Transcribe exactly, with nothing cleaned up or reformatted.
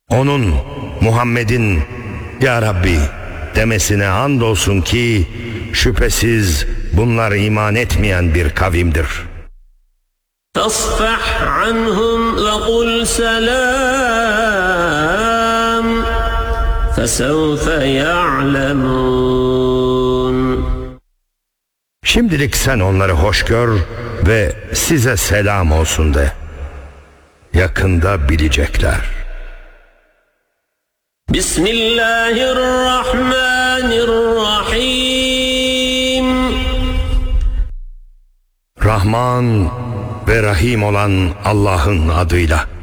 Onun, Muhammed'in "Ya Rabbi" demesine andolsun ki şüphesiz bunlar iman etmeyen bir kavimdir. فَاصْفَحْ عَنْهُمْ وَقُلْ سَلَامٌ فَسَوْفَ يَعْلَمُونَ. Şimdilik sen onları hoş gör ve size selam olsun de. Yakında bilecekler. Bismillahirrahmanirrahim. Rahman ve Rahim olan Allah'ın adıyla.